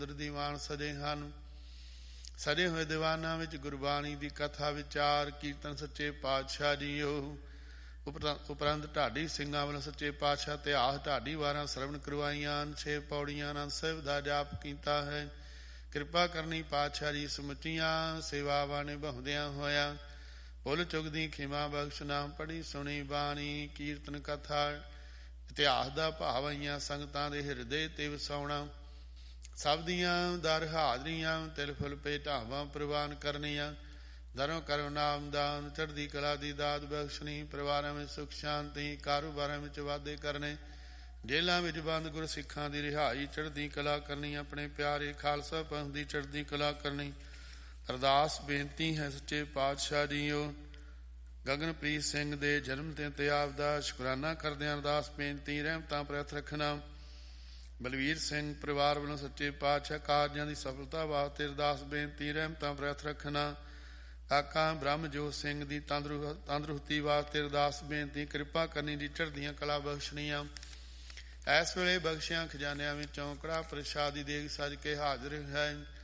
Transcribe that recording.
ਦੀਵਾਨ ਸਜੇ ਹਨ। ਸਜੇ ਹੋਏ ਦੀਵਾਨਾਂ ਵਿੱਚ ਗੁਰਬਾਣੀ ਦੀ ਕਥਾ ਵਿਚਾਰ ਕੀਰਤਨ ਸੱਚੇ ਪਾਤਸ਼ਾਹ ਜੀਓ। ਉਪਰੰਤ ਢਾਡੀ ਸਿੰਘਾਂ ਵੱਲੋਂ ਸੱਚੇ ਪਾਤਸ਼ਾਹ ਇਤਿਹਾਸ ਢਾਡੀ ਵਾਰਾਂ ਸਰਵਣ ਕਰਵਾਈਆਂ। 6 ਪੌੜੀਆਂ ਆਨੰਦ ਸਾਹਿਬ ਦਾ ਜਾਪ ਕੀਤਾ ਹੈ। ਕਿਰਪਾ ਕਰਨੀ ਪਾਤਸ਼ਾਹ ਜੀ ਸਮੁੱਚੀਆਂ ਸੇਵਾਵਾਂ ਨਿਭਾਉਂਦਿਆਂ ਹੋਇਆ ਭੁੱਲ ਚੁੱਕ ਦੀ ਖਿਮਾ ਬਖਸ਼। ਨਾਮ ਪੜ੍ਹੀ ਸੁਣੀ ਬਾਣੀ ਕੀਰਤਨ ਕਥਾ ਇਤਿਹਾਸ ਦਾ ਭਾਵ ਆਈਆਂ ਸੰਗਤਾਂ ਦੇ ਹਿਰਦੇ ਤੇ ਵਸਾਉਣਾ। ਸਭ ਦੀਆਂ ਦਰ ਹਾਜ਼ਰੀਆਂ ਤਿਲ ਫੁੱਲ ਭੇਟਾਵਾਂ ਪ੍ਰਵਾਨ ਕਰਨੀਆਂ। ਦਰੋਂ ਕਰੋ ਨਾਮਦਾਨ ਚੜ੍ਹਦੀ ਕਲਾ ਦੀ ਦਾਤ ਬਖਸ਼ਣੀ। ਪਰਿਵਾਰਾਂ ਵਿੱਚ ਸੁਖ ਸ਼ਾਂਤੀ ਕਾਰੋਬਾਰਾਂ ਵਿੱਚ ਵਾਧੇ ਕਰਨੇ। ਜੇਲ੍ਹਾਂ ਵਿੱਚ ਬੰਦ ਗੁਰਸਿੱਖਾਂ ਦੀ ਰਿਹਾਈ ਚੜ੍ਹਦੀ ਕਲਾ ਕਰਨੀ। ਆਪਣੇ ਪਿਆਰੇ ਖਾਲਸਾ ਪੰਥ ਦੀ ਚੜ੍ਹਦੀ ਕਲਾ ਕਰਨੀ। ਅਰਦਾਸ ਬੇਨਤੀ ਹੈ ਸੱਚੇ ਪਾਤਸ਼ਾਹ ਜੀਓ। ਗਗਨਪ੍ਰੀਤ ਸਿੰਘ ਦੇ ਜਨਮ ਤੇ ਆਪ ਦਾ ਸ਼ੁਕਰਾਨਾ ਕਰਦਿਆਂ ਅਰਦਾਸ ਬੇਨਤੀ ਰਹਿਮਤਾਂ ਪ੍ਰਤ ਰੱਖਣਾ। ਬਲਵੀਰ ਸਿੰਘ ਪਰਿਵਾਰ ਵੱਲੋਂ ਸੱਚੇ ਪਾਤਸ਼ਾਹ ਕਾਰਜਾਂ ਦੀ ਸਫਲਤਾ ਵਾਸਤੇ ਅਰਦਾਸ ਬੇਨਤੀ ਰਹਿਮਤਾਂ ਪ੍ਰਤ ਰੱਖਣਾ। ਕਾਕਾ ਬ੍ਰਹਮਜੋਤ ਸਿੰਘ ਦੀ ਤੰਦਰੁਸਤੀ ਵਾਸਤੇ ਅਰਦਾਸ ਬੇਨਤੀ ਕਿਰਪਾ ਕਰਨੀ ਦੀ ਚੜ੍ਹਦੀਆਂ ਕਲਾ ਬਖਸ਼ਣੀਆਂ। ਇਸ ਵੇਲੇ ਬਖਸ਼ਿਆਂ ਖਜ਼ਾਨਿਆਂ ਵਿੱਚੋਂ ਕੜਾ ਪ੍ਰਸ਼ਾਦੀ ਦੇਗ ਸਜ ਕੇ ਹਾਜ਼ਰ ਹੈ।